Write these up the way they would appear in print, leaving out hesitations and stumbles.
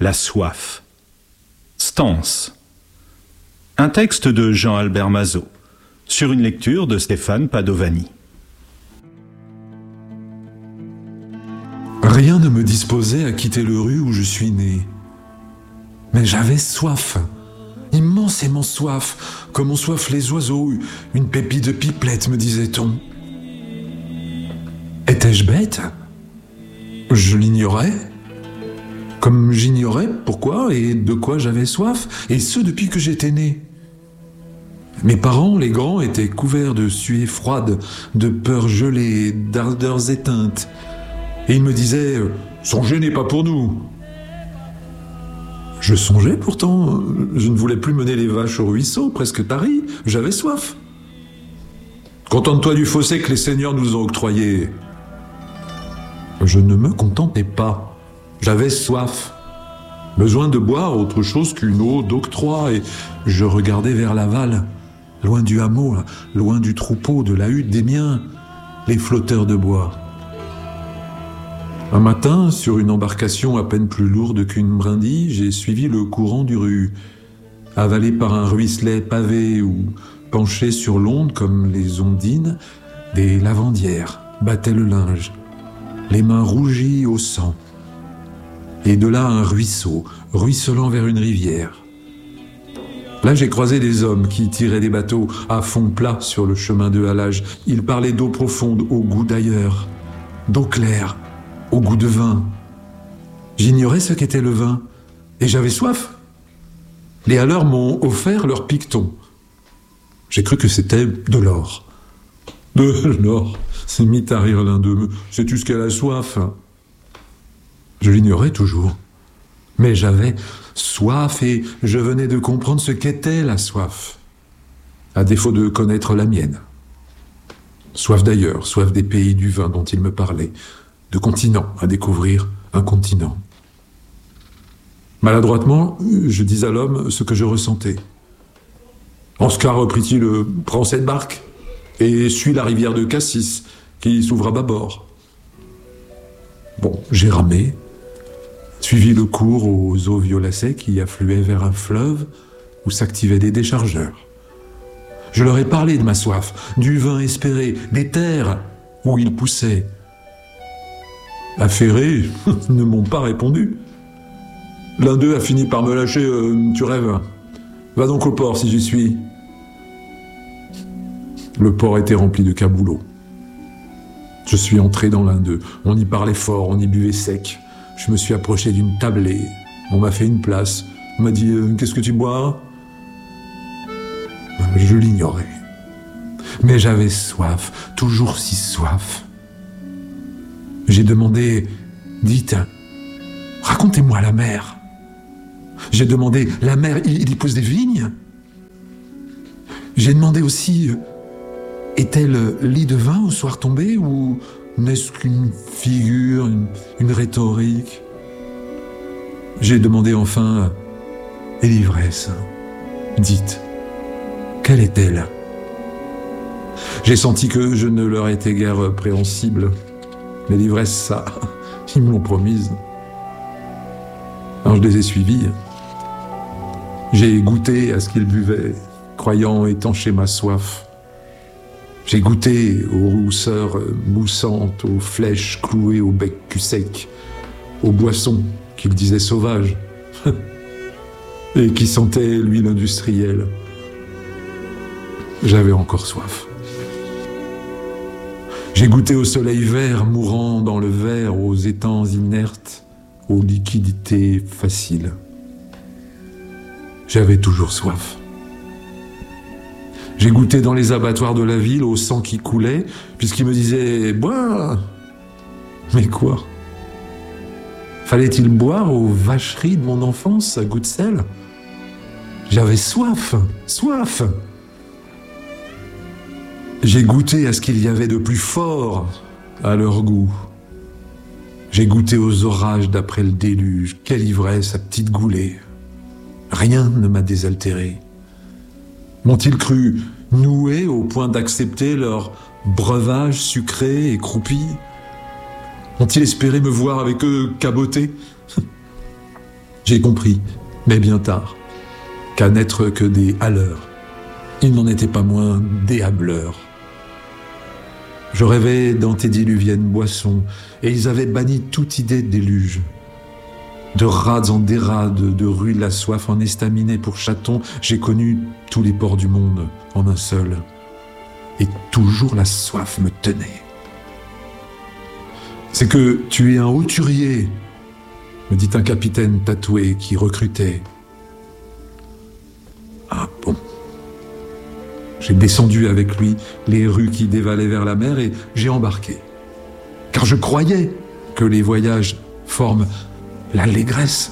La soif. Stance. Un texte de Jean-Albert Mazot, sur une lecture de Stéphane Padovani. Rien ne me disposait à quitter le rue où je suis né. Mais j'avais soif, immensément soif, comme ont soif les oiseaux, une pépite de pipelette, me disait-on. Étais-je bête ? Je l'ignorais. Comme j'ignorais pourquoi et de quoi j'avais soif, et ce depuis que j'étais né. Mes parents, les grands, étaient couverts de suées froides, de peurs gelées, d'ardeurs éteintes. Et ils me disaient « Songer n'est pas pour nous ». Je songeais pourtant, je ne voulais plus mener les vaches au ruisseau, presque tari, j'avais soif. Contente-toi du fossé que les seigneurs nous ont octroyé. Je ne me contentais pas, j'avais soif. Besoin de boire autre chose qu'une eau d'octroi, et je regardais vers l'aval, loin du hameau, loin du troupeau, de la hutte des miens, les flotteurs de bois. Un matin, sur une embarcation à peine plus lourde qu'une brindille, j'ai suivi le courant du Rhu, avalé par un ruisselet pavé ou penché sur l'onde comme les ondines, des lavandières battaient le linge, les mains rougies au sang. Et de là un ruisseau, ruisselant vers une rivière. Là, j'ai croisé des hommes qui tiraient des bateaux à fond plat sur le chemin de halage. Ils parlaient d'eau profonde au goût d'ailleurs, d'eau claire au goût de vin. J'ignorais ce qu'était le vin, et j'avais soif. Les haleurs m'ont offert leur piqueton. J'ai cru que c'était de l'or. De l'or, s'est mis à rire l'un d'eux. Sais-tu ce qu'elle a soif ? Je l'ignorais toujours. Mais j'avais soif et je venais de comprendre ce qu'était la soif, à défaut de connaître la mienne. Soif d'ailleurs, soif des pays du vin dont il me parlait, de continent à découvrir un continent. Maladroitement, je dis à l'homme ce que je ressentais. En ce cas, reprit-il, prends cette barque et suis la rivière de Cassis qui s'ouvre à bâbord. Bon, j'ai ramé, suivi le cours aux eaux violacées qui affluaient vers un fleuve où s'activaient des déchargeurs. Je leur ai parlé de ma soif, du vin espéré, des terres où il poussait. Affairés, ils ne m'ont pas répondu. L'un d'eux a fini par me lâcher « Tu rêves ? Va donc au port si j'y suis. » Le port était rempli de caboulots. Je suis entré dans l'un d'eux. On y parlait fort, on y buvait sec. Je me suis approché d'une tablée. On m'a fait une place. On m'a dit « Qu'est-ce que tu bois ?» Je l'ignorais. Mais j'avais soif, toujours si soif. J'ai demandé « Dites, racontez-moi la mer. » J'ai demandé « La mer, il y pousse des vignes ?» J'ai demandé aussi « Est-elle lit de vin au soir tombé ou n'est-ce qu'une figure, une rhétorique ?» J'ai demandé enfin « Et l'ivresse, dites, quelle est-elle ?» J'ai senti que je ne leur étais guère préhensible. Mais l'ivresse, ça, ils me l'ont promise. Alors je les ai suivis. J'ai goûté à ce qu'ils buvaient, croyant étancher ma soif. J'ai goûté aux rousseurs moussantes, aux flèches clouées au bec cul sec, aux boissons qu'ils disaient sauvages, et qui sentaient l'huile industrielle. J'avais encore soif. J'ai goûté au soleil vert mourant dans le verre, aux étangs inertes, aux liquidités faciles. J'avais toujours soif. J'ai goûté dans les abattoirs de la ville au sang qui coulait, puisqu'il me disait « Bois !» Mais quoi ? Fallait-il boire aux vacheries de mon enfance à goût de sel ? J'avais soif, soif. J'ai goûté à ce qu'il y avait de plus fort à leur goût. J'ai goûté aux orages d'après le déluge. Quelle ivresse à petite goulée. Rien ne m'a désaltéré. M'ont-ils cru noués au point d'accepter leur breuvage sucré et croupi ? Ont-ils espéré me voir avec eux caboter ? J'ai compris, mais bien tard, qu'à n'être que des hâleurs, ils n'en étaient pas moins des hâbleurs. Je rêvais d'antédiluviennes boissons, et ils avaient banni toute idée de déluge. De rades en dérades, de rues de la soif en estaminet pour chatons, j'ai connu tous les ports du monde en un seul. Et toujours la soif me tenait. C'est que tu es un hauturier, me dit un capitaine tatoué qui recrutait. Ah bon. J'ai descendu avec lui les rues qui dévalaient vers la mer et j'ai embarqué. Car je croyais que les voyages forment l'allégresse.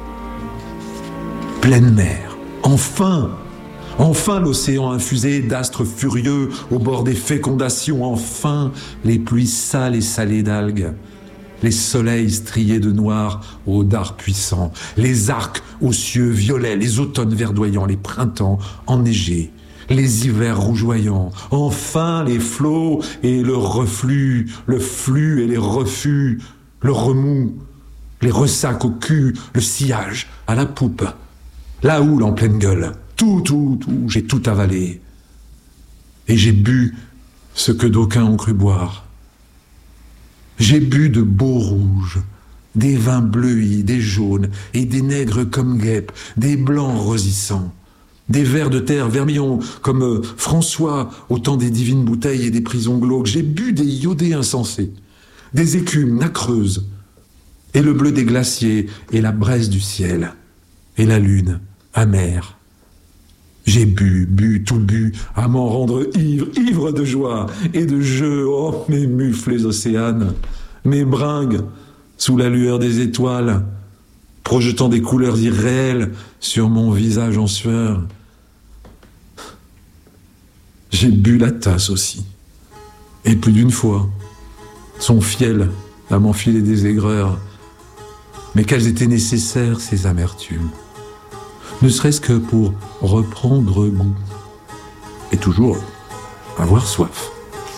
Pleine mer, enfin l'océan infusé d'astres furieux au bord des fécondations, enfin les pluies sales et salées d'algues, les soleils striés de noir aux dards puissants, les arcs aux cieux violets, les automnes verdoyants, les printemps enneigés, les hivers rougeoyants, enfin les flots et le reflux, le flux et les refus, le remous, les ressacs au cul, le sillage à la poupe, la houle en pleine gueule, tout, j'ai tout avalé. Et j'ai bu ce que d'aucuns ont cru boire. J'ai bu de beaux rouges, des vins bleuis, des jaunes, et des nègres comme guêpes, des blancs rosissants, des vers de terre vermillons comme François au temps des divines bouteilles et des prisons glauques. J'ai bu des iodés insensés, des écumes nacreuses, et le bleu des glaciers, et la braise du ciel, et la lune amère. J'ai bu, tout bu, à m'en rendre ivre de joie et de jeu. Oh, mes mufles les océanes, mes bringues sous la lueur des étoiles, projetant des couleurs irréelles sur mon visage en sueur. J'ai bu la tasse aussi, et plus d'une fois, son fiel à m'enfiler des aigreurs. Mais qu'elles étaient nécessaires, ces amertumes, ne serait-ce que pour reprendre goût, et toujours avoir soif.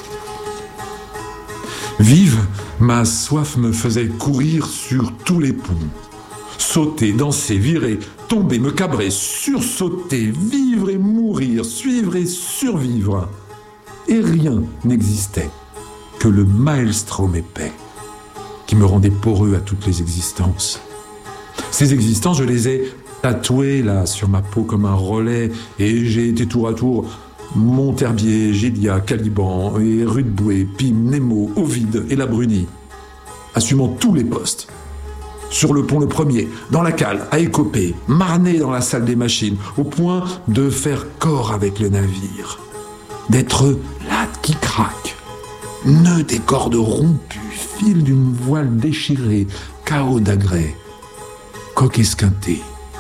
Vive, ma soif me faisait courir sur tous les ponts, sauter, danser, virer, tomber, me cabrer, sursauter, vivre et mourir, suivre et survivre. Et rien n'existait que le maelstrom épais qui me rendait poreux à toutes les existences. Ces existences, je les ai tatouées là sur ma peau comme un relais, et j'ai été tour à tour Monterbier, Gélia, Caliban, et Rudeboué, Pym, Nemo, Ovide et la Brunie, assumant tous les postes. Sur le pont le premier, dans la cale, à écoper, marné dans la salle des machines, au point de faire corps avec le navire, d'être latte qui craque, nœud des cordes rompues, fil d'une voile déchirée, chaos d'agrès, coque esquintée.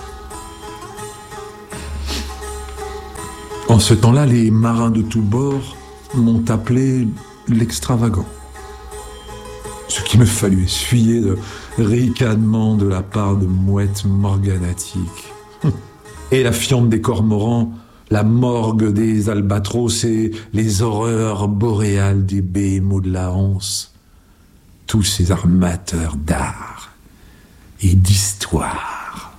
En ce temps-là, les marins de tous bords m'ont appelé l'extravagant. Ce qui me fallut essuyer de ricanements de la part de mouettes morganatiques. Et la fiente des cormorans, la morgue des albatros et les horreurs boréales des béhémots de la Hanse. Tous ces armateurs d'art et d'histoire.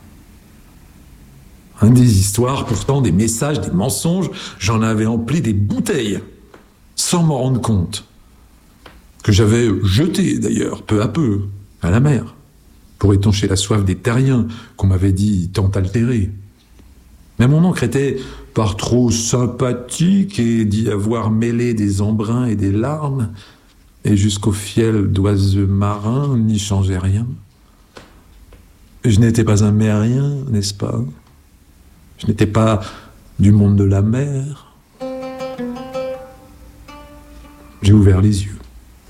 Des histoires, pourtant, des messages, des mensonges, j'en avais empli des bouteilles, sans m'en rendre compte. Que j'avais jeté, d'ailleurs, peu à peu, à la mer, pour étancher la soif des terriens qu'on m'avait dit tant altérés. Mais mon encre était par trop sympathique et d'y avoir mêlé des embruns et des larmes, et jusqu'au fiel d'oiseux marins n'y changeait rien. Je n'étais pas un mérien, n'est-ce pas ? Je n'étais pas du monde de la mer. J'ai ouvert les yeux.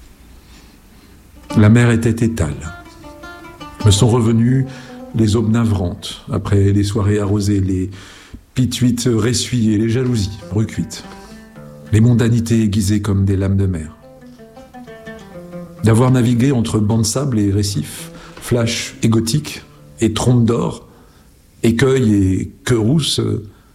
La mer était étale. Me sont revenues les aubes navrantes, après les soirées arrosées, les pituites ressuyées, les jalousies recuites, les mondanités aiguisées comme des lames de mer. D'avoir navigué entre bancs de sable et récifs, flash et gothique, et trompes d'or, écueils et queues rousses,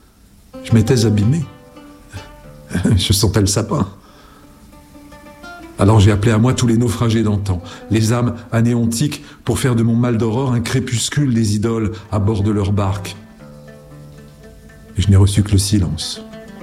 je m'étais abîmé. Je sentais le sapin. Alors j'ai appelé à moi tous les naufragés d'antan, les âmes anéantiques, pour faire de mon mal d'aurore un crépuscule des idoles à bord de leur barque. Et je n'ai reçu que le silence.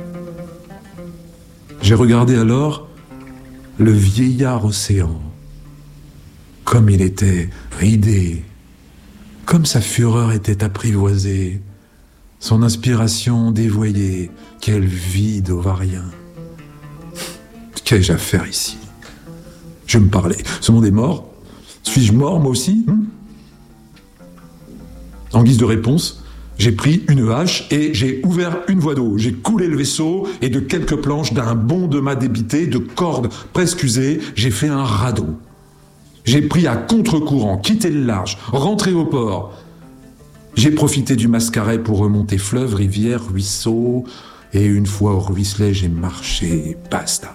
J'ai regardé alors le vieillard océan, comme il était ridé, comme sa fureur était apprivoisée, son inspiration dévoyée, quel vide ovarien. Qu'ai-je à faire ici? Je me parlais. Ce monde est mort. Suis-je mort, moi aussi? En guise de réponse, j'ai pris une hache et j'ai ouvert une voie d'eau. J'ai coulé le vaisseau et de quelques planches, d'un bond de mât débité, de cordes presque usées, j'ai fait un radeau. J'ai pris à contre-courant, quitté le large, rentré au port. J'ai profité du Mascaret pour remonter fleuve, rivière, ruisseau, et une fois au ruisselet, j'ai marché, basta.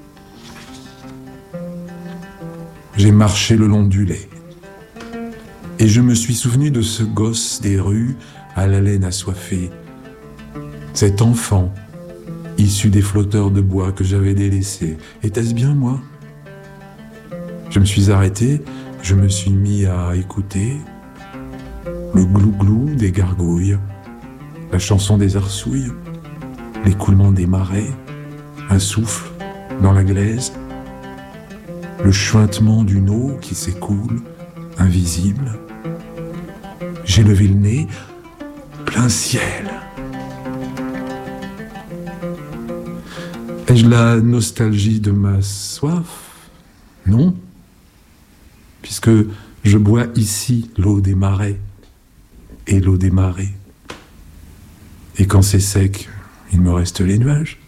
J'ai marché le long du lait. Et je me suis souvenu de ce gosse des rues à la laine assoiffée. Cet enfant, issu des flotteurs de bois que j'avais délaissés. Était-ce bien moi? Je me suis arrêté, je me suis mis à écouter le glou-glou des gargouilles, la chanson des arsouilles, l'écoulement des marais, un souffle dans la glaise, le chuintement d'une eau qui s'écoule, invisible. J'ai levé le nez, plein ciel. Ai-je la nostalgie de ma soif? Non, puisque je bois ici l'eau des marais et l'eau des marées. Et quand c'est sec, il me reste les nuages.